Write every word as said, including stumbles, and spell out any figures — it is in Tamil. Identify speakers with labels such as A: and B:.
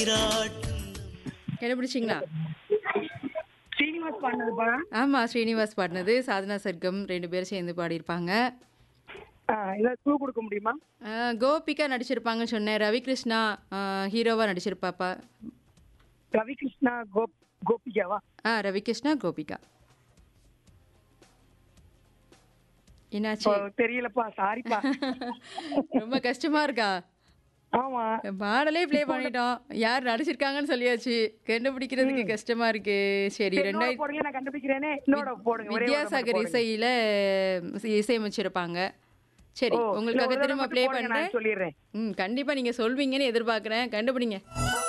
A: கண்டுபிடிச்சிங்களா?
B: ஸ்ரீனிவாஸ் பாடினதுப்பா.
A: ஆமா, ஸ்ரீனிவாஸ் பாடினது. சாதனா சர்க்கம் ரெண்டு பேரும் சேர்ந்து பாடியிருப்பாங்க.
B: ஆ, ஏதாவது க்ளூ கொடுக்க முடியுமா?
A: ஆ, கோபிகா நடிச்சிருப்பாங்கன்னு சொன்னேன். ரவிகிருஷ்ணா ஆ, ஹீரோவா நடிச்சிருப்பாப்பா.
B: ரவிகிருஷ்ணா கோப் கோபிகாவா?
A: ஆ, ரவிகிருஷ்ணா, கோபிகா. என்னாச்சு?
B: ஓ, தெரியலப்பா, சாரிப்பா.
A: ரொம்ப கஷ்டமா இருக்கா?
B: ஆமா.
A: பாடலே ப்ளே
B: இப்போ உள்ள-
A: பண்ணிட்டோம். யார் நடிச்சிருக்காங்கன்னு சொல்லியாச்சு. கண்டுபிடிக்கிறதுக்கு
B: ம்.
A: கஷ்டமா இருக்கு. சரி,
B: என்னோட
A: ரெண்டாயிரத்தி
B: போடுங்க, நான் கண்டுபிடிக்கிறேனே. இன்னோட போடுங்க, ஒரே ஒரு தடவை மட்டும்
A: வித்யாசாகர்
B: போடுங்க.
A: இசையில இசையமைச்சிருப்பாங்க. சரி,
B: ஓ, இல்ல,
A: உங்களுக்காக
B: ஒரு தடவை
A: திரும்ப
B: மட்டும்
A: ப்ளே
B: போடுங்க,
A: பண்றேன்.
B: நான் சொல்லிடுறேன்.
A: ம், கண்டிப்பா நீங்க சொல்வீங்கன்னு எதிர்பார்க்கிறேன். கண்டுபிடிங்க.